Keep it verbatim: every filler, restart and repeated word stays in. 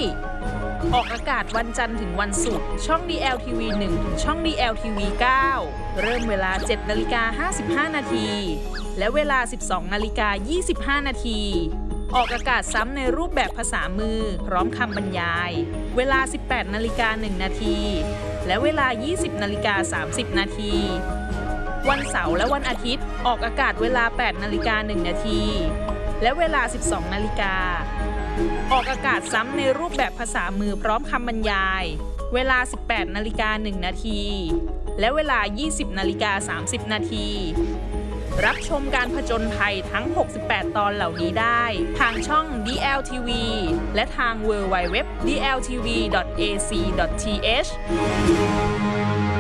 ออกอากาศวันจันทร์ถึงวันศุกร์ช่อง ดี แอล ที วี หนึ่ง ถึงช่อง ดี แอล ที วี เก้า เริ่มเวลา เจ็ดนาฬิกาห้าสิบห้านาทีและเวลา สิบสองนาฬิกายี่สิบห้านาทีออกอากาศซ้ำในรูปแบบภาษามือพร้อมคำบรรยายเวลา สิบแปดนาฬิกาหนึ่งนาทีและเวลา ยี่สิบนาฬิกาสามสิบนาทีวันเสาร์และวันอาทิตย์ออกอากาศเวลา แปดนาฬิกาหนึ่งนาทีและเวลา สิบสองนาฬิกาออกอากาศซ้ำในรูปแบบภาษามือพร้อมคำบรรยายเวลา สิบแปดนาฬิกาหนึ่งนาทีและเวลา ยี่สิบนาฬิกาสามสิบนาทีรับชมการผจญภัยทั้ง หกสิบแปด ตอนเหล่านี้ได้ทางช่อง ดี แอล ที วี และทาง ดับเบิลยู ดับเบิลยู ดับเบิลยู ดอท ดี แอล ที วี ดอท เอ ซี ดอท ที เอช